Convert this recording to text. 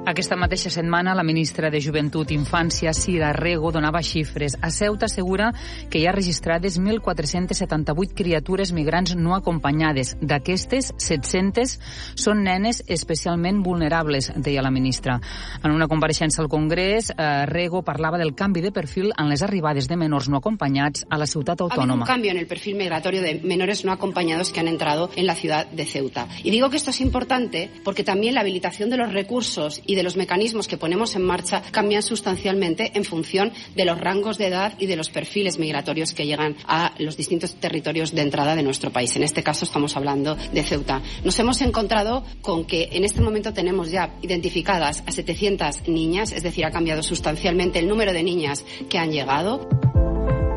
Aquesta mateixa setmana, la ministra de Joventut i Infància, Sira Rego, donava xifres. A Ceuta assegura que hi ha registrades 1.478 criatures migrants no acompanyades. D'aquestes, 700 són nenes especialment vulnerables, deia la ministra. En una compareixença al Congrés, Rego parlava del canvi de perfil en les arribades de menors no acompanyats a la ciutat autònoma. Ha habido un cambio en el perfil migratorio de menores no acompañados que han entrado en la ciudad de Ceuta. Y digo que esto es importante porque también la habilitación de los recursos y de los mecanismos que ponemos en marcha cambian sustancialmente en función de los rangos de edad y de los perfiles migratorios que llegan a los distintos territorios de entrada de nuestro país. En este caso estamos hablando de Ceuta. Nos hemos encontrado con que en este momento tenemos ya identificadas a 700 niñas, es decir, ha cambiado sustancialmente el número de niñas que han llegado.